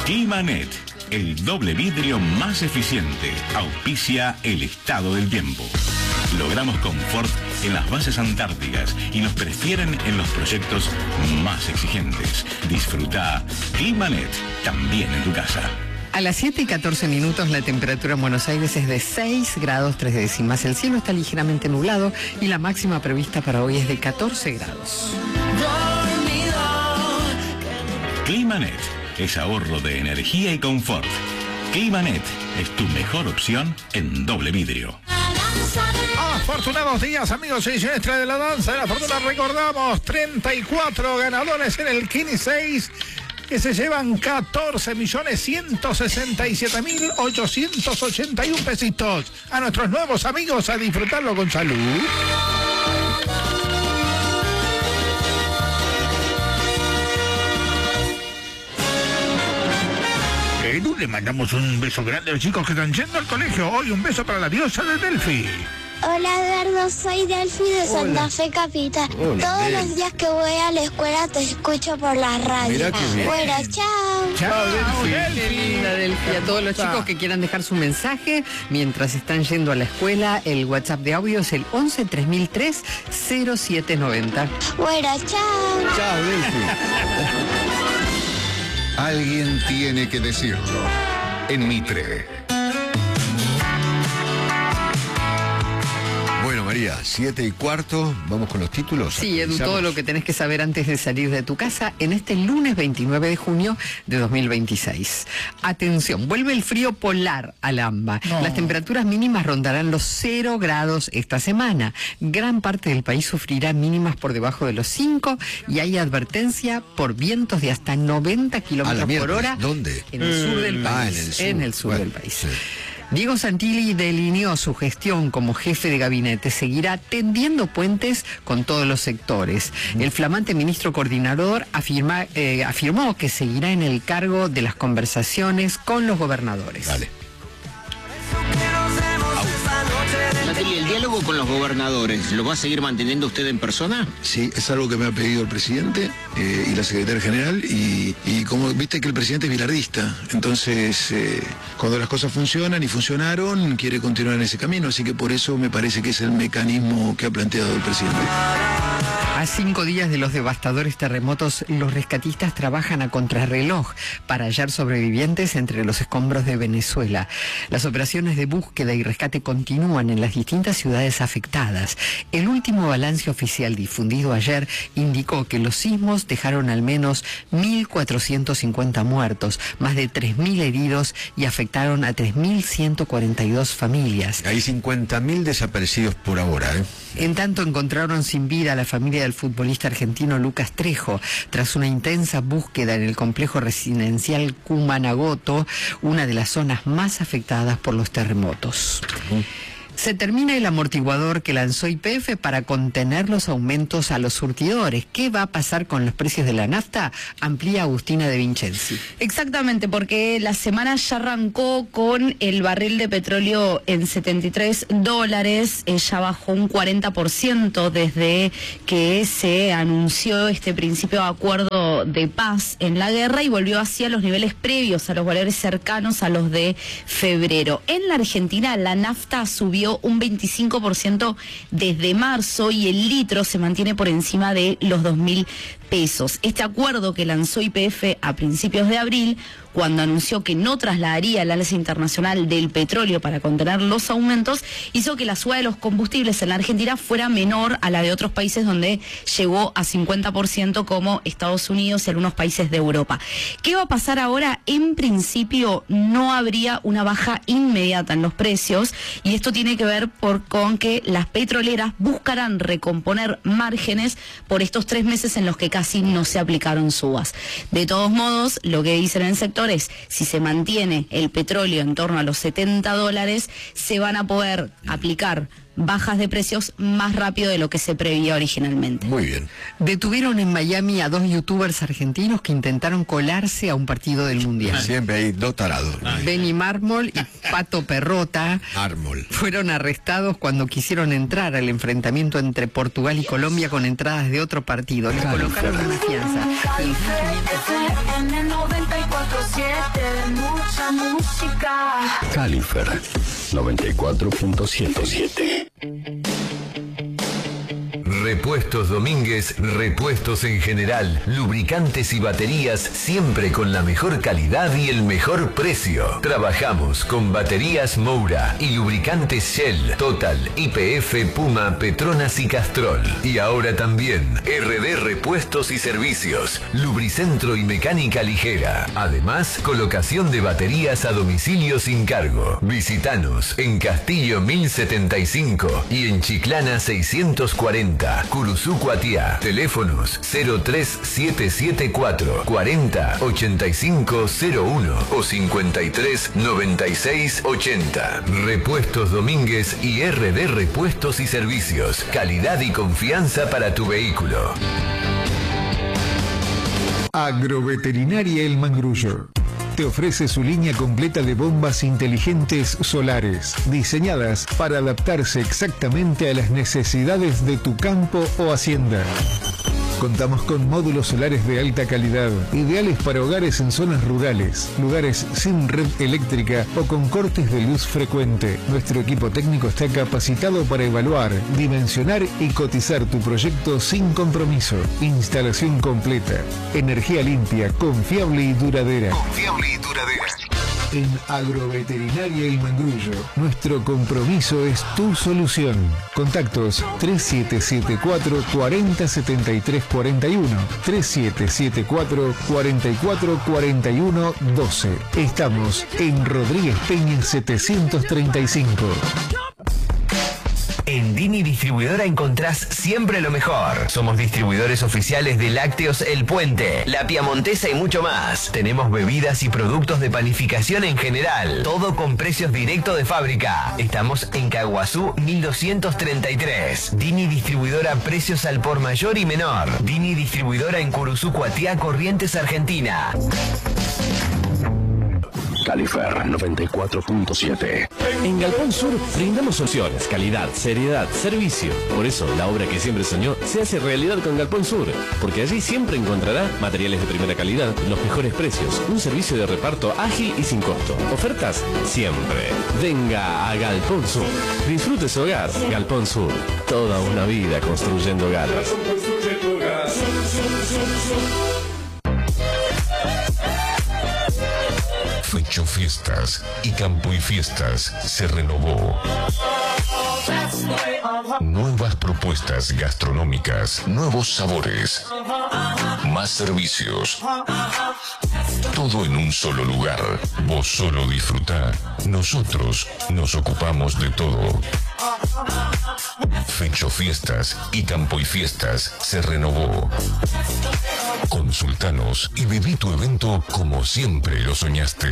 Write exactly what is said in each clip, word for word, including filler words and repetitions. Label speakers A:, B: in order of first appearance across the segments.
A: Climanet, el doble vidrio más eficiente, auspicia el estado del tiempo. Logramos confort en las bases antárticas y nos prefieren en los proyectos más exigentes. Disfruta Climanet también en tu casa.
B: A las siete y catorce minutos la temperatura en Buenos Aires es de seis grados tres décimas. El cielo está ligeramente nublado y la máxima prevista para hoy es de catorce grados.
A: Climanet es ahorro de energía y confort. Climanet es tu mejor opción en doble vidrio.
C: Afortunados días, amigos y señores de la danza de la fortuna. Recordamos treinta y cuatro ganadores en el Kini seis que se llevan catorce millones ciento sesenta y siete mil ochocientos ochenta y uno pesitos. A nuestros nuevos amigos, a disfrutarlo con salud. Edu, le mandamos un beso grande a los chicos que están yendo al colegio. Hoy un beso para la diosa de Delphi.
D: Hola Eduardo, soy Delphi de Santa
E: Hola.
D: Fe Capital.
E: Hola,
D: Todos
E: Del.
D: los días que voy a la escuela te escucho por la radio.
E: Mirá qué bien.
D: Bueno, chao.
C: Chao, Delphi.
B: Qué linda, Delphi. A todos los chicos que quieran dejar su mensaje mientras están yendo a la escuela, el WhatsApp de audio es el once tres mil tres cero siete noventa.
D: Bueno, chao.
E: Chao, Delphi.
F: Alguien tiene que decirlo. En Mitre.
E: Bueno, María, siete y cuarto, vamos con los títulos.
B: Sí, Edu,
E: Actualizamos.
B: todo lo que tenés que saber antes de salir de tu casa en este lunes veintinueve de junio de dos mil veintiséis. Atención, vuelve el frío polar al AMBA.
C: No.
B: Las temperaturas mínimas rondarán los cero grados esta semana. Gran parte del país sufrirá mínimas por debajo de los cinco y hay advertencia por vientos de hasta noventa
E: A la
B: kilómetros por
E: miércoles,
B: hora.
E: ¿dónde?
B: En el sur del
E: Ah,
B: país.
E: en el sur.
B: En el sur
E: Bueno,
B: del país.
E: sí.
B: Diego Santilli delineó su gestión como jefe de gabinete. Seguirá tendiendo puentes con todos los sectores. El flamante ministro coordinador afirma, eh, afirmó que seguirá en el cargo de las conversaciones con los gobernadores.
E: Dale.
G: Natalia, ¿el diálogo con los gobernadores lo va a seguir manteniendo usted en persona?
H: Sí, es algo que me ha pedido el presidente eh, y la secretaria general y, y como viste que el presidente es bilardista, entonces eh, cuando las cosas funcionan y funcionaron, quiere continuar en ese camino, así que por eso me parece que es el mecanismo que ha planteado el presidente.
B: A cinco días de los devastadores terremotos, los rescatistas trabajan a contrarreloj para hallar sobrevivientes entre los escombros de Venezuela. Las operaciones de búsqueda y rescate continúan en las distintas ciudades afectadas. El último balance oficial difundido ayer indicó que los sismos dejaron al menos mil cuatrocientos cincuenta muertos, más de tres mil heridos y afectaron a tres mil ciento cuarenta y dos familias.
E: Hay cincuenta mil desaparecidos por ahora, ¿eh?
B: En tanto, encontraron sin vida a la familia del futbolista argentino Lucas Trejo, tras una intensa búsqueda en el complejo residencial Cumanagoto, una de las zonas más afectadas por los terremotos. Se termina el amortiguador que lanzó Y P F para contener los aumentos a los surtidores. ¿Qué va a pasar con los precios de la nafta? Amplía Agustina de Vincenzi.
I: Exactamente, porque la semana ya arrancó con el barril de petróleo en setenta y tres dólares, eh, ya bajó un cuarenta por ciento desde que se anunció este principio de acuerdo de paz en la guerra y volvió hacia los niveles previos, a los valores cercanos a los de febrero. En la Argentina la nafta subió un veinticinco por ciento desde marzo y el litro se mantiene por encima de los dos mil pesos. Este acuerdo que lanzó Y P F a principios de abril, cuando anunció que no trasladaría el alza internacional del petróleo para contener los aumentos, hizo que la suba de los combustibles en la Argentina fuera menor a la de otros países donde llegó a cincuenta por ciento como Estados Unidos y algunos países de Europa. ¿Qué va a pasar ahora? En principio no habría una baja inmediata en los precios y esto tiene que ver por, con que las petroleras buscarán recomponer márgenes por estos tres meses en los que casi no se aplicaron subas. De todos modos, lo que dicen en el sector es, si se mantiene el petróleo en torno a los setenta dólares, se van a poder aplicar bajas de precios más rápido de lo que se preveía originalmente.
E: Muy bien.
B: Detuvieron en Miami a dos youtubers argentinos que intentaron colarse a un partido del Mundial.
E: Siempre hay dos tarados.
B: Benny Mármol y Pato Perrota
E: Mármol.
B: fueron arrestados cuando quisieron entrar al enfrentamiento entre Portugal y Colombia con entradas de otro partido. Les colocaron una fianza.
J: cuatro siete, mucha música.
K: Califer noventa y cuatro punto siete.
L: Repuestos Domínguez, repuestos en general, lubricantes y baterías siempre con la mejor calidad y el mejor precio. Trabajamos con baterías Moura y lubricantes Shell, Total, Y P F, Puma, Petronas y Castrol. Y ahora también R D Repuestos y Servicios, Lubricentro y Mecánica Ligera. Además, colocación de baterías a domicilio sin cargo. Visítanos en Castillo mil setenta y cinco y en Chiclana seiscientos cuarenta. Curuzú Cuatiá. Teléfonos cero tres siete siete cuatro cuarenta ochenta y cinco cero uno o cincuenta y tres noventa y seis ochenta. Repuestos Domínguez y R D Repuestos y Servicios. Calidad y confianza para tu vehículo.
M: Agroveterinaria El Mangrullo te ofrece su línea completa de bombas inteligentes solares, diseñadas para adaptarse exactamente a las necesidades de tu campo o hacienda. Contamos con módulos solares de alta calidad, ideales para hogares en zonas rurales, lugares sin red eléctrica o con cortes de luz frecuente. Nuestro equipo técnico está capacitado para evaluar, dimensionar y cotizar tu proyecto sin compromiso. Instalación completa, energía limpia, confiable y duradera.
L: Confiable y duradera.
M: En Agroveterinaria El Mangrullo, nuestro compromiso es tu solución. Contactos tres siete siete cuatro cuarenta setenta y tres cuarenta y uno, tres siete siete cuatro cuarenta y cuatro cuarenta y uno doce. Estamos en Rodríguez Peña setecientos treinta y cinco.
L: En Dini Distribuidora encontrás siempre lo mejor. Somos distribuidores oficiales de Lácteos El Puente, La Piamontesa y mucho más. Tenemos bebidas y productos de panificación en general. Todo con precios directos de fábrica. Estamos en Caguazú mil doscientos treinta y tres. Dini Distribuidora, precios al por mayor y menor. Dini Distribuidora en Curuzú Cuatiá, Corrientes, Argentina.
K: Califer noventa y cuatro punto siete. En Galpón Sur brindamos soluciones, calidad, seriedad, servicio. Por eso la obra que siempre soñó se hace realidad con Galpón Sur, porque allí siempre encontrará materiales de primera calidad, los mejores precios, un servicio de reparto ágil y sin costo. Ofertas siempre. Venga a Galpón Sur. Disfrute su hogar. Galpón Sur. Toda una vida construyendo hogares.
A: Fecho Fiestas y Campo y Fiestas se renovó. Nuevas propuestas gastronómicas, nuevos sabores, más servicios. Todo en un solo lugar. Vos solo disfrutá. Nosotros nos ocupamos de todo. Fecho Fiestas y Campo y Fiestas se renovó. Consultanos y viví tu evento como siempre lo soñaste.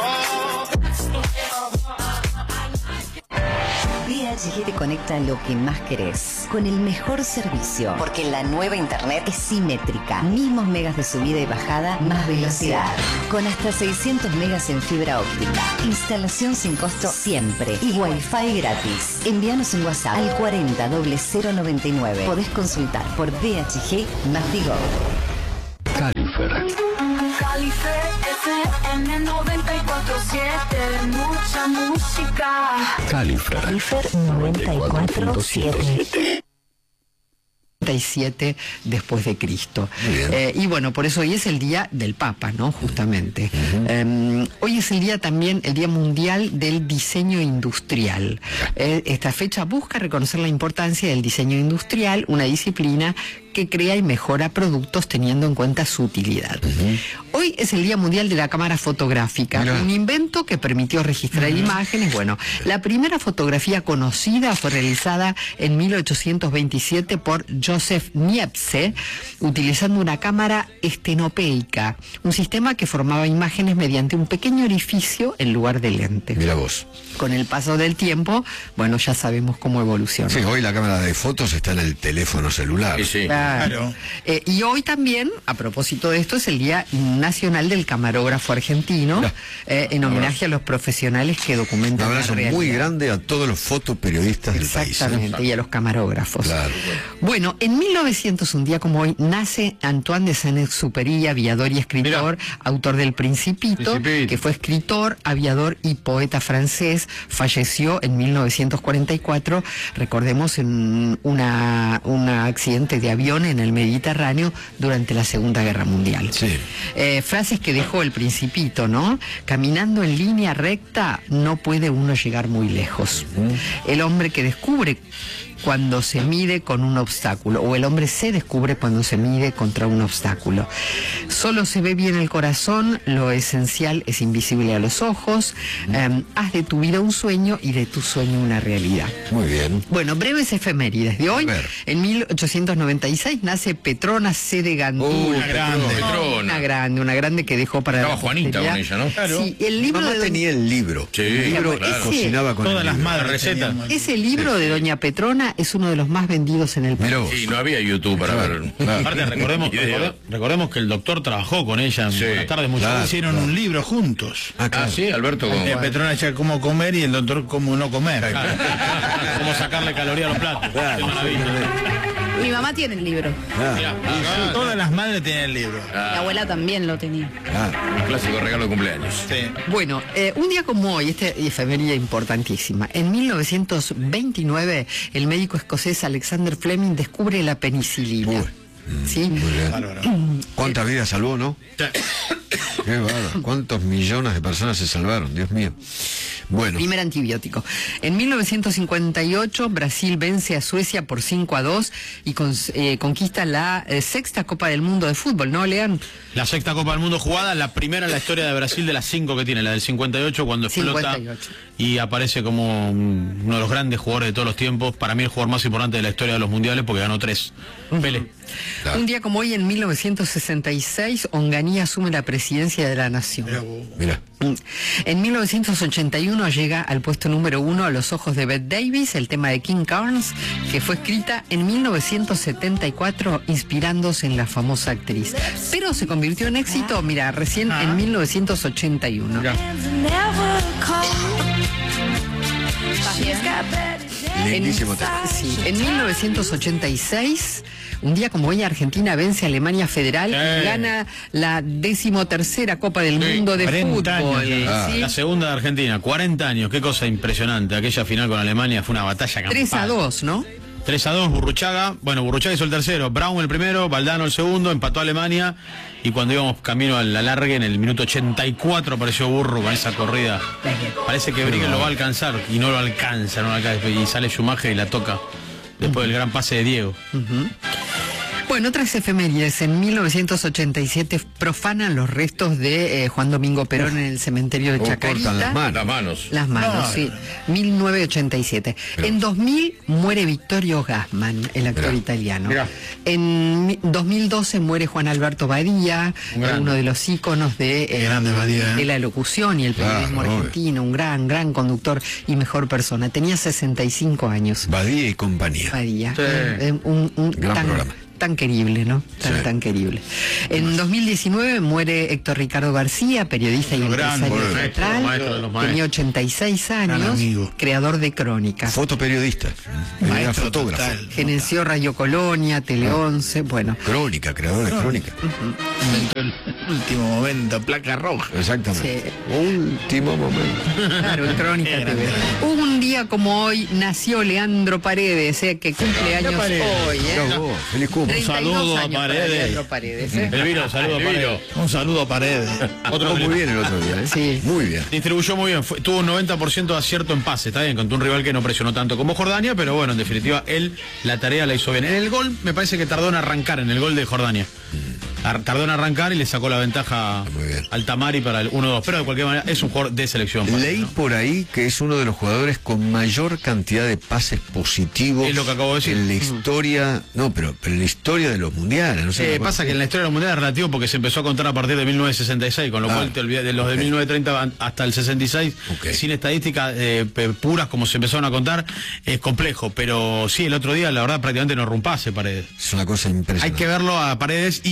N: D H G te conecta a lo que más querés, con el mejor servicio, porque la nueva internet es simétrica. Mismos megas de subida y bajada, más velocidad. Con hasta seiscientos megas en fibra óptica. Instalación sin costo siempre. Y Wi-Fi gratis. Envíanos un WhatsApp al cuarenta cero noventa y nueve. Podés consultar por D H G más Digo.
K: Califer.
J: Califer F M noventa y cuatro siete, mucha música.
K: Califer.
N: Califer noventa y cuatro punto siete.
B: y siete después de Cristo. Eh, y bueno, por eso hoy es el día del Papa, ¿no? Justamente. Uh-huh. eh, hoy es el día también, el Día Mundial del Diseño Industrial. Eh, esta fecha busca reconocer la importancia del diseño industrial, una disciplina que crea y mejora productos teniendo en cuenta su utilidad. Uh-huh. Hoy es el Día Mundial de la Cámara Fotográfica, Mira. un invento que permitió registrar uh-huh. imágenes. Bueno, la primera fotografía conocida fue realizada en mil ochocientos veintisiete por Joseph Niepce, utilizando una cámara estenopeica, un sistema que formaba imágenes mediante un pequeño orificio en lugar de lente.
E: Mira vos.
B: Con el paso del tiempo, bueno, ya sabemos cómo evoluciona.
E: Sí, hoy la cámara de fotos está en el teléfono celular.
C: Sí, sí.
B: Claro. Eh, y hoy también, a propósito de esto, es el Día Nacional del Camarógrafo Argentino, eh, en homenaje a los profesionales que
E: Un
B: documentan la
E: abrazo
B: realidad.
E: muy grande a todos los fotoperiodistas del país.
B: Exactamente,
E: ¿eh?
B: y a los camarógrafos.
E: Claro.
B: Bueno, en mil novecientos, un día como hoy, nace Antoine de Saint-Exupéry, aviador y escritor, Mirá. autor del Principito, Principito, que fue escritor, aviador y poeta francés. Falleció en mil novecientos cuarenta y cuatro, recordemos, en una, un accidente de avión en el Mediterráneo durante la Segunda Guerra Mundial.
E: Sí.
B: Eh, frases que dejó el Principito, ¿no? Caminando en línea recta no puede uno llegar muy lejos. Mm. El hombre que descubre cuando se mide con un obstáculo, o el hombre se descubre cuando se mide contra un obstáculo. Solo se ve bien el corazón, lo esencial es invisible a los ojos. Eh, haz de tu vida un sueño y de tu sueño una realidad.
E: Muy bien.
B: Bueno, breves efemérides de hoy. En mil ochocientos noventa y seis nace Petrona C. de Gandú.
O: Uh, una grande.
B: No, una grande, una grande que dejó para
O: Estaba
B: la
O: Juanita con ella, ¿no?
B: Claro. Sí, el libro
E: Mamá
B: de Doña...
E: tenía el libro.
O: Sí,
E: el libro
O: claro.
E: cocinaba con
C: Todas
E: el
C: las
E: libro.
C: madres
O: Receta.
C: teníamos.
B: Ese libro de Doña Petrona es uno de los más vendidos en el país.
E: Mirá vos.
O: Sí, no había YouTube para
E: Claro,
O: ver.
E: claro.
P: Aparte, recordemos, recorde- recordemos que el doctor trabajó con ella en
O: Sí,
P: Buenas tardes, muchas
E: claro.
P: veces.
C: Hicieron un libro juntos.
E: Ah,
O: Ah,
E: claro.
O: sí, Alberto. Con...
C: Eh, Petrona decía cómo comer y el doctor cómo no comer.
P: Cómo sacarle caloría a los platos.
E: Claro,
P: Qué maravilla.
I: Mi mamá tiene el libro.
E: Claro,
P: Mirá, acá-
C: Todas las madres tenían el libro.
I: Mi abuela también lo tenía.
E: claro.
O: Un clásico regalo de cumpleaños.
C: Sí.
B: Bueno, eh, un día como hoy, esta efeméride importantísima. En mil novecientos veintinueve, el médico escocés Alexander Fleming descubre la penicilina.
E: Uy.
B: ¿Sí?
E: Muy bien.
C: Bárbaro.
E: ¿Cuántas vidas salvó, no? Qué bárbaro. ¿Cuántos millones de personas se salvaron? Dios mío. Bueno.
B: Primer antibiótico. En mil novecientos cincuenta y ocho, Brasil vence a Suecia por cinco a dos y con- eh, conquista la eh, sexta Copa del Mundo de fútbol, ¿no, Lean?
P: La sexta Copa del Mundo jugada, la primera en la historia de Brasil de las cinco que tiene, la del cincuenta y ocho, cuando explota
B: cincuenta y ocho.
P: y aparece como mm, uno de los grandes jugadores de todos los tiempos. Para mí el jugador más importante de la historia de los mundiales porque ganó tres. Pelé.
E: Claro.
B: Un día como hoy, en mil novecientos sesenta y seis, Onganía asume la presidencia de la nación.
E: Mira.
B: En mil novecientos ochenta y uno llega al puesto número uno a los ojos de Bette Davis, el tema de King Carnes, que fue escrita en mil novecientos setenta y cuatro inspirándose en la famosa actriz. Pero se convirtió en éxito, mira, recién en mil novecientos ochenta y uno.
E: Lindísimo
B: En,
E: tema.
B: sí, en mil novecientos ochenta y seis, un día como hoy, Argentina vence a Alemania Federal,
P: Eh.
B: gana la decimotercera Copa del Mundo de
C: cuarenta
B: fútbol.
C: años
E: ya.
B: ¿sí?
P: La segunda de Argentina, cuarenta años, qué cosa impresionante. Aquella final con Alemania fue una batalla campal.
B: tres a dos, ¿no?
P: tres a dos, Burruchaga. Bueno, Burruchaga hizo el tercero, Brown el primero, Valdano el segundo, empató a Alemania. Y cuando íbamos camino al alargue, en el minuto ochenta y cuatro apareció Burro con esa corrida. Parece que Brigel lo va a alcanzar y no lo alcanza, no lo alcanza. Y sale Schumacher y la toca después del gran pase de Diego.
B: Bueno, otras efemérides. En mil novecientos ochenta y siete profanan los restos de eh, Juan Domingo Perón en el cementerio de
E: O
B: Chacarita.
E: cortan las manos.
O: Las manos.
B: Las manos,
C: No,
B: sí. mil novecientos ochenta y siete. En dos mil muere Vittorio Gassman, el actor
E: Mirá.
B: italiano.
P: Mirá.
B: En mi- dos mil doce muere Juan Alberto Badía,
P: Un grande.
B: uno de los íconos de, eh,
C: grande Badía, ¿eh?
B: de la locución y el
E: Claro,
B: periodismo
E: obvio.
B: argentino, un gran, gran conductor y mejor persona. Tenía sesenta y cinco años.
E: Badía y compañía.
B: Badía.
P: Sí.
B: Eh, un, un
E: Gran
B: tan,
E: programa.
B: tan querible, ¿no? Tan,
E: Sí.
B: tan querible. En dos mil diecinueve muere Héctor Ricardo García, periodista y
C: Un gran
B: empresario
C: maestro,
B: teatral.
P: maestro de los
B: Tenía
P: maestros.
B: ochenta y seis años,
C: amigo.
B: creador de crónicas.
E: Fotoperiodista. Era
C: Maestro
E: fotógrafo.
C: total.
B: Gerenció Radio Colonia, Tele once, bueno.
E: Crónica, creador de crónica.
C: El último momento, placa roja.
E: Exactamente.
B: Sí.
E: Último momento.
B: Claro, en Crónica
C: Qué
B: T V.
C: grande.
B: Un día como hoy nació Leandro Paredes, eh, que cumple años
C: Paredes.
B: hoy. Eh.
E: Mirá vos, feliz cumple.
B: treinta y dos
P: saludo a
B: años para
P: Paredes.
B: Leandro Paredes. eh.
P: Elviro, saludo a Paredes.
C: Un saludo a Paredes.
P: Otro
E: Jugó muy bien el otro día, ¿eh?
B: Sí.
E: Muy bien.
P: Distribuyó muy bien, fue- tuvo un noventa por ciento de acierto en pase, está bien, contra un rival que no presionó tanto como Jordania, pero bueno, en definitiva, él la tarea la hizo bien. En el gol, me parece que tardó en arrancar, en el gol de Jordania. Ar- Tardó en arrancar y le sacó la ventaja
E: Muy bien.
P: al Tamari para el uno dos, pero de cualquier manera es un jugador de selección. para
E: Leí
P: mí, ¿no?
E: por ahí que es uno de los jugadores con mayor cantidad de pases positivos
P: Es lo que acabo de decir.
E: en la historia, no, pero, pero en la historia de los mundiales, no sé.
P: Eh, pasa que en la historia de los mundiales es relativo porque se empezó a contar a partir de mil novecientos sesenta y seis, con lo
E: Ah,
P: cual te olvidas de los de
E: ok.
P: mil novecientos treinta hasta el sesenta y seis,
E: Ok.
P: sin estadísticas eh, pe- puras como se empezaron a contar, es complejo, pero sí, el otro día la verdad prácticamente no rompase Paredes.
E: Es una cosa impresionante.
P: Hay que verlo a Paredes y también a la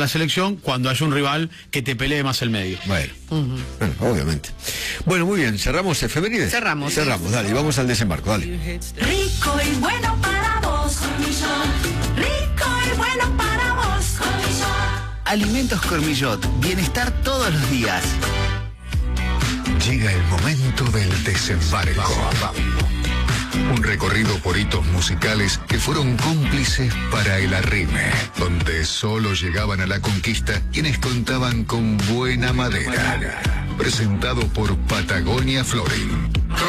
P: la selección cuando haya un rival que te pelee más el medio.
E: Bueno,
B: Uh-huh.
E: bueno, obviamente. Bueno, muy bien, cerramos efemérides.
B: Cerramos.
E: Cerramos, dale, y vamos al desembarco, dale.
J: Rico y bueno para vos, Cormillot. Rico y bueno para vos, Cormillot.
Q: Alimentos Cormillot, bienestar todos los días.
R: Llega el momento del desembarco. Un recorrido por hitos musicales que fueron cómplices para el arrime, donde solo llegaban a la conquista quienes contaban con buena madera. Presentado por Patagonia Flooring.